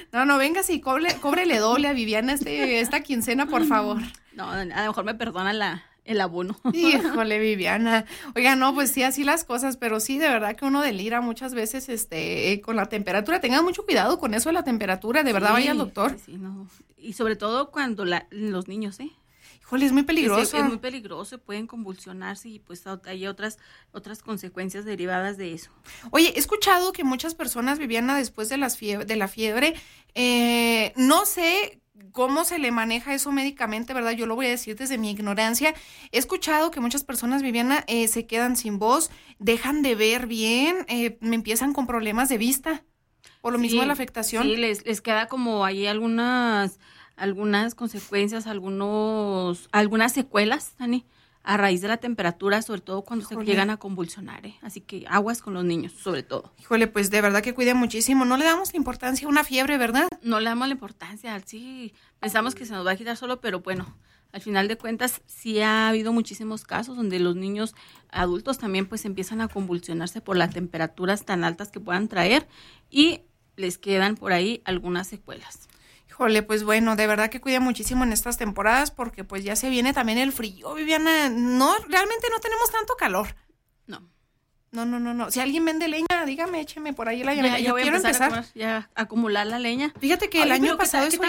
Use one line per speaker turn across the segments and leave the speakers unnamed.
No, venga, sí, cóbrele doble a Viviana esta quincena, por favor.
No, a lo mejor me perdona el abono.
Híjole, Viviana. Oiga, no, pues sí, así las cosas, pero sí, de verdad que uno delira muchas veces con la temperatura. Tengan mucho cuidado con eso de la temperatura, de verdad, vaya al doctor.
Sí, no. Y sobre todo cuando los niños,
Híjole, es muy peligroso.
Es muy peligroso, pueden convulsionarse y pues hay otras consecuencias derivadas de eso.
Oye, he escuchado que muchas personas, Viviana, después de la fiebre, no sé cómo se le maneja eso médicamente, ¿verdad? Yo lo voy a decir desde mi ignorancia. He escuchado que muchas personas, Viviana, se quedan sin voz, dejan de ver bien, me empiezan con problemas de vista, por lo mismo de la afectación.
Sí, les queda como ahí algunas consecuencias, algunas secuelas, Dani, a raíz de la temperatura, sobre todo cuando se llegan a convulsionar, Así que aguas con los niños, sobre todo.
Híjole, pues de verdad que cuiden muchísimo. No le damos la importancia a una fiebre, ¿verdad?
No le damos la importancia, sí. Pensamos que se nos va a quitar solo, pero bueno, al final de cuentas sí ha habido muchísimos casos donde los niños adultos también pues empiezan a convulsionarse por las temperaturas tan altas que puedan traer y les quedan por ahí algunas secuelas.
Híjole, pues bueno, de verdad que cuida muchísimo en estas temporadas porque pues ya se viene también el frío, Viviana. No, realmente no tenemos tanto calor. No. Si alguien vende leña, dígame, écheme por ahí la leña.
Yo quiero empezar a acumular la leña.
Fíjate que el año pasado
¿qué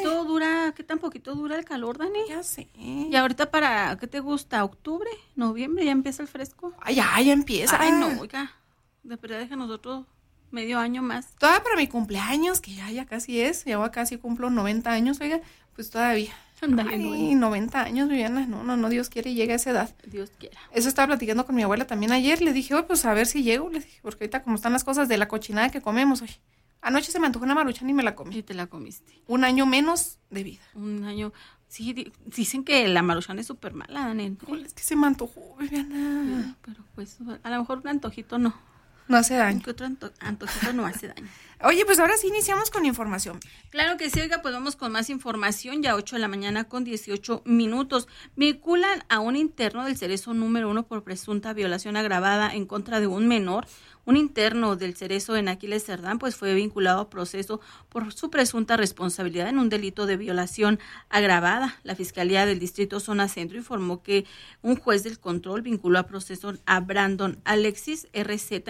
tan poquito dura el calor, Dani?
Ya sé.
Y ahorita ¿qué te gusta? ¿Octubre? ¿Noviembre? ¿Ya empieza el fresco?
Ay, ya empieza.
Ay, no, oiga, de verdad deja nosotros medio año más.
Todavía para mi cumpleaños, que ya casi es, ya casi cumplo 90 años, oiga, pues todavía.
Ándale,
ay, 90 años, Viviana, no, Dios quiere y llega a esa edad.
Dios quiera.
Eso estaba platicando con mi abuela también ayer, le dije, pues a ver si llego, le dije, porque ahorita como están las cosas de la cochinada que comemos, oye, anoche se me antojó una maruchan y me la comí.
Y te la comiste.
Un año menos de vida.
Un año, sí, dicen que la maruchan es súper mala, Dani.
Es que se me antojó, Viviana.
Sí, pero pues a lo mejor un antojito no.
No hace daño.
¿Qué otro antojito no hace daño?
Oye, pues ahora sí iniciamos con información.
Claro que sí, oiga, pues vamos con más información, ya 8 de la mañana con 18 minutos. Vinculan a un interno del Cerezo número 1 por presunta violación agravada en contra de un menor. Un interno del Cerezo en Aquiles Cerdán pues fue vinculado a proceso por su presunta responsabilidad en un delito de violación agravada. La Fiscalía del Distrito Zona Centro informó que un juez del control vinculó a proceso a Brandon Alexis RZ,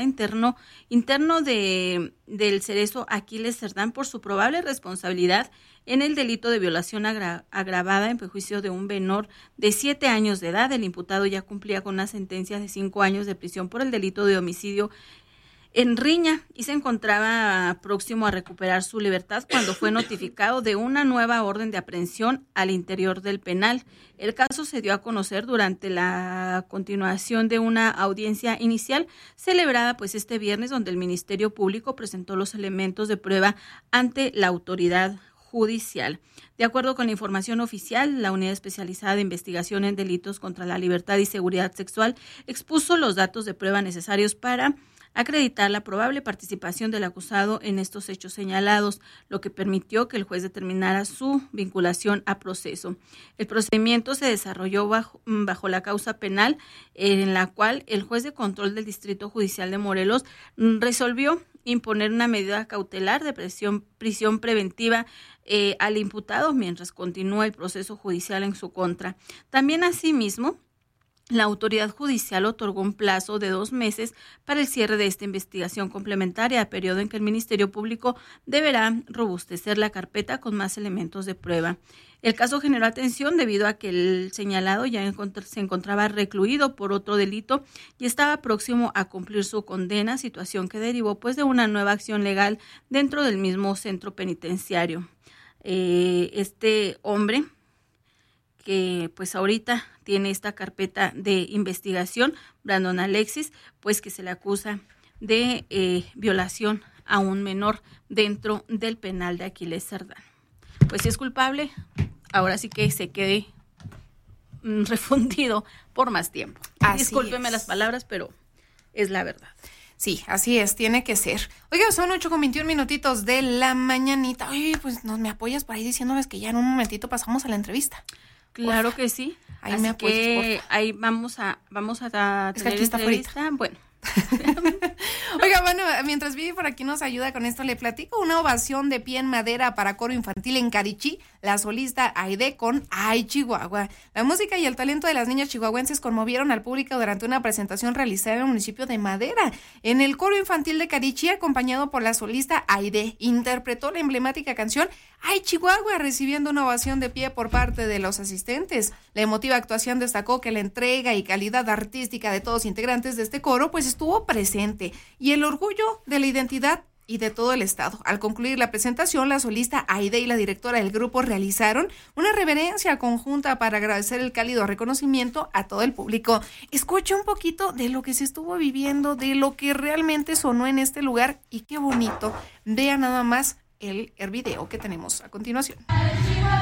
interno del Cerezo Aquiles Cerdán, por su probable responsabilidad en el delito de violación agravada en perjuicio de un menor de 7 años de edad. El imputado ya cumplía con una sentencia de 5 años de prisión por el delito de homicidio en riña y se encontraba próximo a recuperar su libertad cuando fue notificado de una nueva orden de aprehensión al interior del penal. El caso se dio a conocer durante la continuación de una audiencia inicial celebrada pues este viernes, donde el Ministerio Público presentó los elementos de prueba ante la autoridad judicial. De acuerdo con la información oficial, la Unidad Especializada de Investigación en Delitos contra la Libertad y Seguridad Sexual expuso los datos de prueba necesarios para acreditar la probable participación del acusado en estos hechos señalados, lo que permitió que el juez determinara su vinculación a proceso. El procedimiento se desarrolló bajo la causa penal, en la cual el juez de control del Distrito Judicial de Morelos resolvió imponer una medida cautelar de prisión preventiva al imputado mientras continúa el proceso judicial en su contra. También, asimismo, la autoridad judicial otorgó un plazo de 2 meses para el cierre de esta investigación complementaria, periodo en que el Ministerio Público deberá robustecer la carpeta con más elementos de prueba. El caso generó atención debido a que el señalado ya se encontraba recluido por otro delito y estaba próximo a cumplir su condena, situación que derivó pues de una nueva acción legal dentro del mismo centro penitenciario. Este hombre, que pues ahorita tiene esta carpeta de investigación, Brandon Alexis, pues que se le acusa de violación a un menor dentro del penal de Aquiles Cerdán. Pues si es culpable, ahora sí que se quede refundido por más tiempo. Discúlpeme las palabras, pero es la verdad.
Sí, así es, tiene que ser. Oiga, son 8:21 de la mañanita. Oye, pues me apoyas por ahí diciéndoles que ya en un momentito pasamos a la entrevista.
Claro que sí.
Ahí
así
me apoyas,
que ahí vamos a
es que
tener
aquí está
entrevista. Bueno,
Oiga, bueno, mientras Vivi por aquí nos ayuda con esto, le platico una ovación de pie en madera para coro infantil en Carichí, la solista Aide con Ay Chihuahua. La música y el talento de las niñas chihuahuenses conmovieron al público durante una presentación realizada en el municipio de Madera. En el coro infantil de Carichí, acompañado por la solista Aide, interpretó la emblemática canción Ay Chihuahua, recibiendo una ovación de pie por parte de los asistentes. La emotiva actuación destacó que la entrega y calidad artística de todos los integrantes de este coro pues estuvo presente, y el orgullo de la identidad y de todo el estado. Al concluir la presentación, la solista Aide y la directora del grupo realizaron una reverencia conjunta para agradecer el cálido reconocimiento a todo el público. Escucha un poquito de lo que se estuvo viviendo, de lo que realmente sonó en este lugar, y qué bonito. Vea nada más el video que tenemos a continuación.